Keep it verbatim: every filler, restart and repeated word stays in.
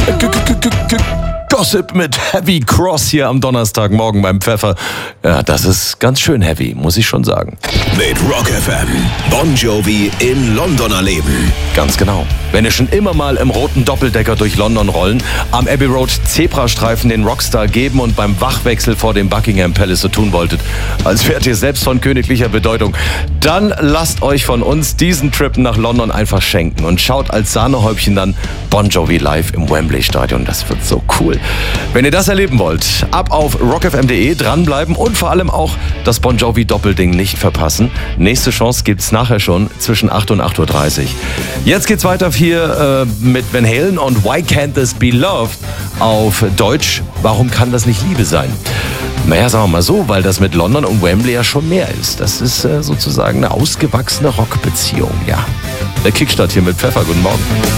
Gossip mit Heavy Cross hier am Donnerstagmorgen beim Pfeffer. Ja, das ist ganz schön heavy, muss ich schon sagen. Mit Rock F M. Bon Jovi in London erleben. Ganz genau. Wenn ihr schon immer mal im roten Doppeldecker durch London rollen, am Abbey Road Zebrastreifen den Rockstar geben und beim Wachwechsel vor dem Buckingham Palace so tun wolltet, als wärt ihr selbst von königlicher Bedeutung, dann lasst euch von uns diesen Trip nach London einfach schenken und schaut als Sahnehäubchen dann Bon Jovi live im Wembley Stadion. Das wird so cool. Wenn ihr das erleben wollt, ab auf rock f m punkt de, dranbleiben und vor allem auch das Bon Jovi Doppelding nicht verpassen. Nächste Chance gibt's nachher schon zwischen acht und acht Uhr dreißig. Jetzt geht's weiter hier äh, mit Van Halen und Why Can't This Be Love? Auf Deutsch, warum kann das nicht Liebe sein? Naja, sagen wir mal so, weil das mit London und Wembley ja schon mehr ist. Das ist äh, sozusagen eine ausgewachsene Rockbeziehung, ja. Der Kickstart hier mit Pfeffer, guten Morgen.